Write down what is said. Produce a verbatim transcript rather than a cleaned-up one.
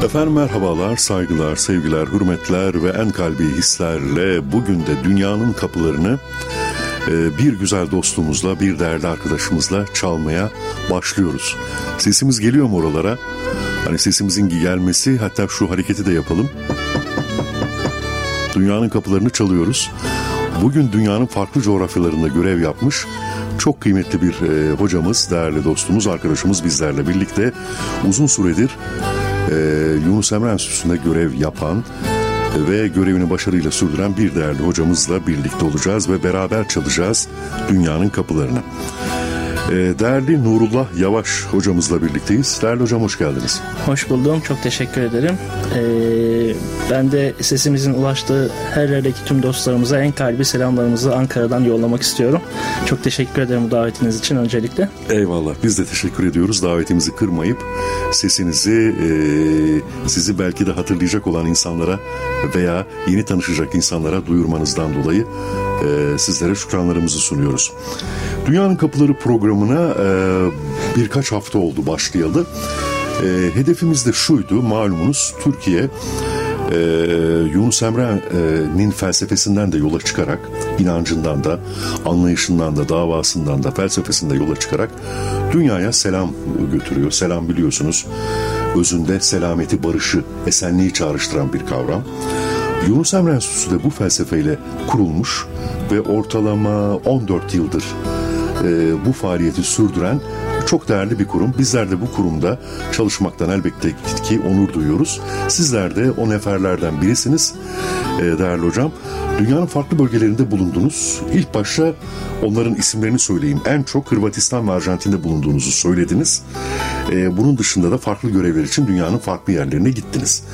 Efendim merhabalar, saygılar, sevgiler, hürmetler ve en kalbi hislerle bugün de dünyanın kapılarını bir güzel dostumuzla, bir değerli arkadaşımızla çalmaya başlıyoruz. Sesimiz geliyor mu oralara? Hani sesimizin gelmesi, hatta şu hareketi de yapalım. Dünyanın kapılarını çalıyoruz. Bugün dünyanın farklı coğrafyalarında görev yapmış çok kıymetli bir e, hocamız, değerli dostumuz, arkadaşımız bizlerle birlikte uzun süredir e, Yunus Emre Enstitüsü'nde görev yapan ve görevini başarıyla sürdüren bir değerli hocamızla birlikte olacağız ve beraber çalacağız dünyanın kapılarını. Değerli Nurullah Yavaş hocamızla birlikteyiz. Değerli hocam, hoş geldiniz. Hoş buldum. Çok teşekkür ederim. Ee, ben de sesimizin ulaştığı her yerdeki tüm dostlarımıza en kalbi selamlarımızı Ankara'dan yollamak istiyorum. Çok teşekkür ederim bu davetiniz için öncelikle. Eyvallah. Biz de teşekkür ediyoruz. Davetimizi kırmayıp sesinizi e, sizi belki de hatırlayacak olan insanlara veya yeni tanışacak insanlara duyurmanızdan dolayı e, sizlere şükranlarımızı sunuyoruz. Dünyanın Kapıları programına e, birkaç hafta oldu başlayalı. E, hedefimiz de şuydu, malumunuz Türkiye e, Yunus Emre'nin felsefesinden de yola çıkarak, inancından da, anlayışından da, davasından da, felsefesinden yola çıkarak dünyaya selam götürüyor. Selam biliyorsunuz, özünde selameti, barışı, esenliği çağrıştıran bir kavram. Yunus Emre Enstitüsü de bu felsefeyle kurulmuş ve ortalama on dört yıldır bu faaliyeti sürdüren çok değerli bir kurum. Bizler de bu kurumda çalışmaktan elbette ki onur duyuyoruz. Sizler de o neferlerden birisiniz değerli hocam. Dünyanın farklı bölgelerinde bulundunuz. İlk başta onların isimlerini söyleyeyim. En çok Hırvatistan ve Arjantin'de bulunduğunuzu söylediniz. Bunun dışında da farklı görevler için dünyanın farklı yerlerine gittiniz.